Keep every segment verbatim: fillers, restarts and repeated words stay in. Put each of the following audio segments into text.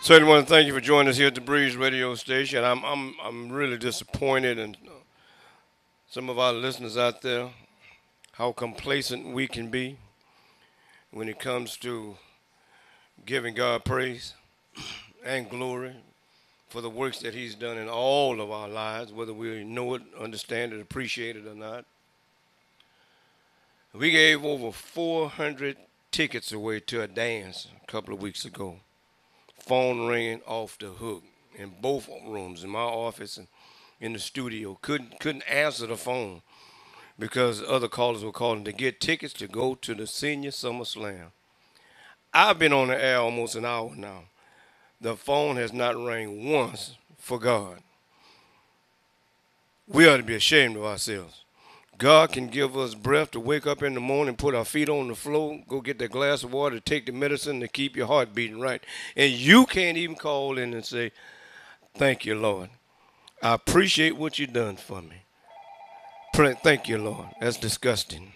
Certainly want to thank you for joining us here at the Breeze Radio Station. I'm I'm I'm really disappointed in some of our listeners out there how complacent we can be when it comes to giving God praise and glory for the works that He's done in all of our lives, whether we know it, understand it, appreciate it or not. We gave over four hundred tickets away to a dance a couple of weeks ago. Phone ringing off the hook in both rooms, in my office and in the studio. Couldn't couldn't answer the phone because other callers were calling to get tickets to go to the Senior Summer Slam. I've been on the air almost an hour now. The phone has not rang once for God. We ought to be ashamed of ourselves. God can give us breath to wake up in the morning, put our feet on the floor, go get that glass of water, take the medicine to keep your heart beating right. And you can't even call in and say, thank you, Lord. I appreciate what you've done for me. Pray, thank you, Lord. That's disgusting.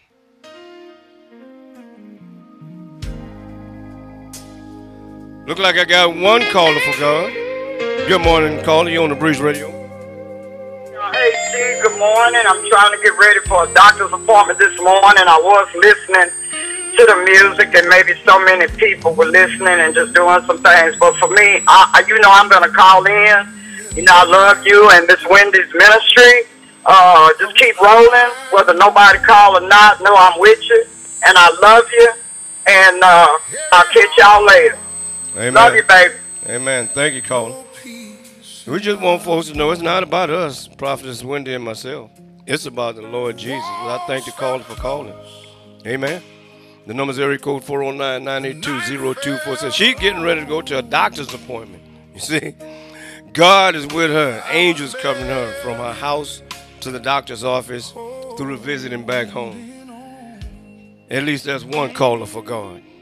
Look like I got one caller for God. Good morning, caller. You on the Breeze Radio? Hey, Steve, good morning. I'm trying to get ready for a doctor's appointment this morning. I was listening to the music, and maybe so many people were listening and just doing some things. But for me, I, I, you know I'm going to call in. You know, I love you and this Wendy's ministry. Uh, just keep rolling, whether nobody call or not. Know I'm with you, and I love you. And uh, I'll catch y'all later. Amen. Love you, baby. Amen. Thank you, caller. We just want folks to know it's not about us, Prophetess Wendy and myself. It's about the Lord Jesus. I thank the caller for calling. Amen. The number's area code four oh nine, nine eight two, oh two four seven. She's getting ready to go to a doctor's appointment. You see, God is with her. Angels covering her from her house to the doctor's office through the visit and back home. At least there's one caller for God.